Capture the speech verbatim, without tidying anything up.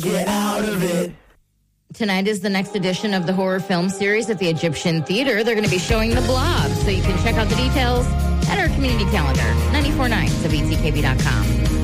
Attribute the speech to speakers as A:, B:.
A: get out of it.
B: Tonight is the next edition of the horror film series at the Egyptian Theater. They're going to be showing The Blob, so you can check out the details at our community calendar, nine four nine W T K B dot com.